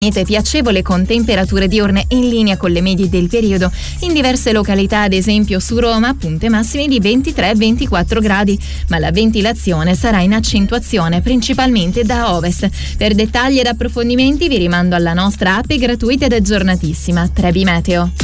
Mite piacevole con temperature diurne in linea con le medie del periodo. In diverse località, ad esempio su Roma, punte massime di 23-24 gradi, ma la ventilazione sarà in accentuazione principalmente da ovest. Per dettagli ed approfondimenti vi rimando alla nostra app gratuita ed aggiornatissima Trebi Meteo.